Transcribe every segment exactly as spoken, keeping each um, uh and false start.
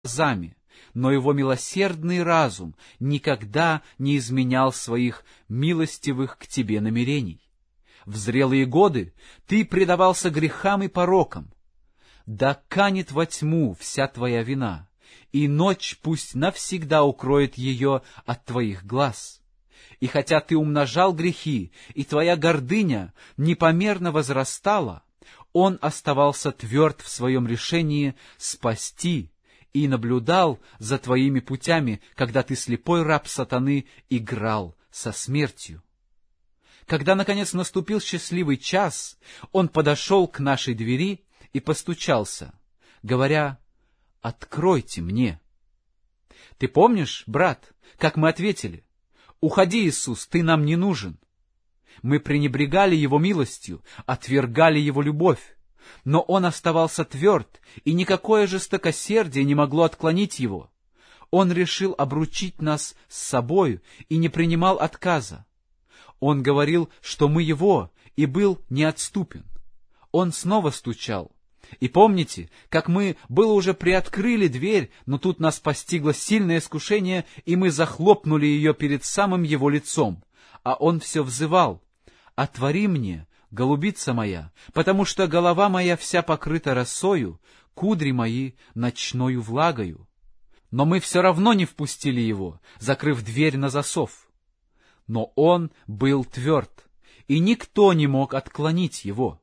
глазами, но его милосердный разум никогда не изменял своих милостивых к тебе намерений. В зрелые годы ты предавался грехам и порокам. Да канет во тьму вся твоя вина, и ночь пусть навсегда укроет ее от твоих глаз. И хотя ты умножал грехи, и твоя гордыня непомерно возрастала, он оставался тверд в своем решении спасти и наблюдал за твоими путями, когда ты, слепой раб сатаны, играл со смертью. Когда, наконец, наступил счастливый час, он подошел к нашей двери и постучался, говоря: «Откройте мне». Ты помнишь, брат, как мы ответили? «Уходи, Иисус, ты нам не нужен». Мы пренебрегали Его милостью, отвергали Его любовь, но Он оставался тверд, и никакое жестокосердие не могло отклонить Его. Он решил обручить нас с собою и не принимал отказа. Он говорил, что мы Его, и был неотступен. Он снова стучал. И помните, как мы было уже приоткрыли дверь, но тут нас постигло сильное искушение, и мы захлопнули ее перед самым Его лицом. А Он все взывал: «Отвори мне, голубица моя, потому что голова моя вся покрыта росою, кудри мои ночною влагою». Но мы все равно не впустили Его, закрыв дверь на засов. Но Он был тверд, и никто не мог отклонить Его.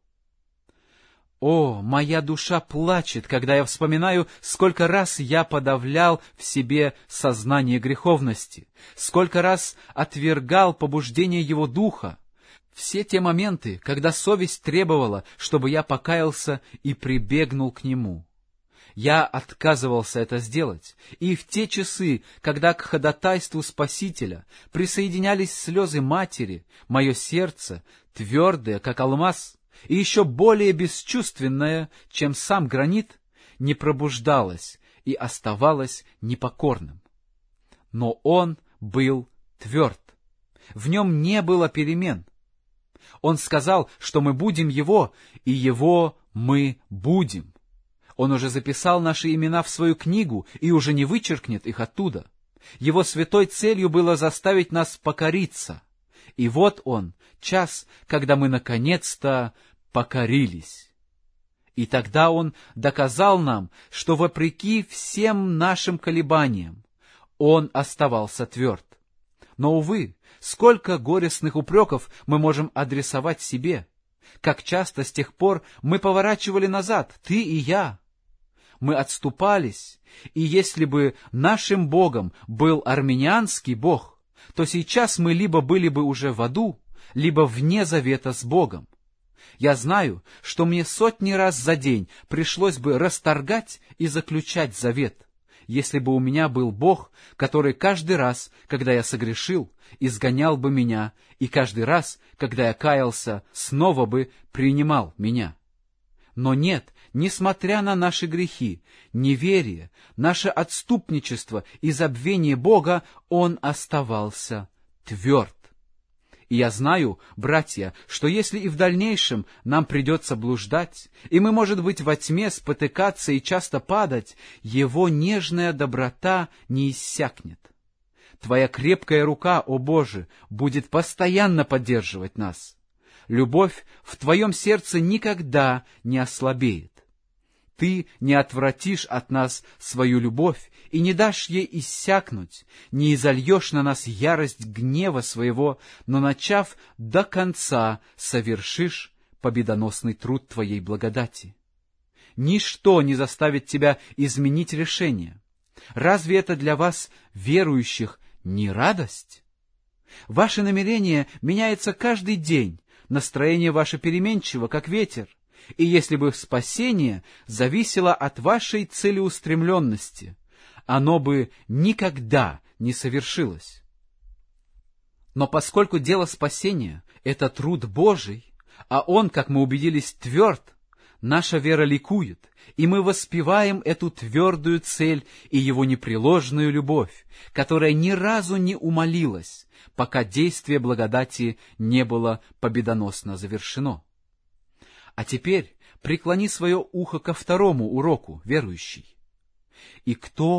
О, моя душа плачет, когда я вспоминаю, сколько раз я подавлял в себе сознание греховности, сколько раз отвергал побуждение Его Духа. Все те моменты, когда совесть требовала, чтобы я покаялся и прибегнул к Нему. Я отказывался это сделать, и в те часы, когда к ходатайству Спасителя присоединялись слезы матери, мое сердце, твердое, как алмаз, и еще более бесчувственное, чем сам гранит, не пробуждалось и оставалось непокорным. Но он был тверд. В нем не было перемен. Он сказал, что мы будем Его, и Его мы будем. Он уже записал наши имена в свою книгу и уже не вычеркнет их оттуда. Его святой целью было заставить нас покориться. И вот он, час, когда мы наконец-то покорились. И тогда он доказал нам, что вопреки всем нашим колебаниям он оставался тверд. Но, увы, сколько горестных упреков мы можем адресовать себе. Как часто с тех пор мы поворачивали назад, ты и я. Мы отступались, и если бы нашим Богом был армянианский Бог, то сейчас мы либо были бы уже в аду, либо вне завета с Богом. Я знаю, что мне сотни раз за день пришлось бы расторгать и заключать завет, если бы у меня был Бог, который каждый раз, когда я согрешил, изгонял бы меня, и каждый раз, когда я каялся, снова бы принимал меня. Но нет, несмотря на наши грехи, неверие, наше отступничество и забвение Бога, Он оставался тверд. И я знаю, братья, что если и в дальнейшем нам придется блуждать, и мы, может быть, во тьме спотыкаться и часто падать, Его нежная доброта не иссякнет. Твоя крепкая рука, о Боже, будет постоянно поддерживать нас. Любовь в твоем сердце никогда не ослабеет. Ты не отвратишь от нас свою любовь и не дашь ей иссякнуть, не изольешь на нас ярость гнева своего, но, начав до конца, совершишь победоносный труд твоей благодати. Ничто не заставит тебя изменить решение. Разве это для вас, верующих, не радость? Ваше намерение меняется каждый день, настроение ваше переменчиво, как ветер. И если бы спасение зависело от вашей целеустремленности, оно бы никогда не совершилось. Но поскольку дело спасения — это труд Божий, а Он, как мы убедились, тверд, наша вера ликует, и мы воспеваем эту твердую цель и Его непреложную любовь, которая ни разу не умалилась, пока действие благодати не было победоносно завершено. А теперь преклони свое ухо ко второму уроку, верующий. И кто